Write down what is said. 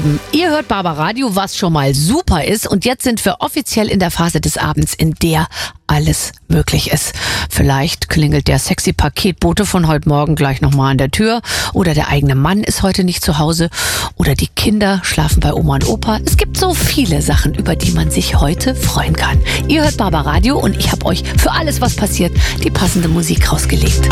Lieben, ihr hört Barbaradio, was schon mal super ist. Und jetzt sind wir offiziell in der Phase des Abends, in der alles möglich ist. Vielleicht klingelt der sexy Paketbote von heute Morgen gleich nochmal an der Tür. Oder der eigene Mann ist heute nicht zu Hause. Oder die Kinder schlafen bei Oma und Opa. Es gibt so viele Sachen, über die man sich heute freuen kann. Ihr hört Barbaradio und ich habe euch für alles, was passiert, die passende Musik rausgelegt.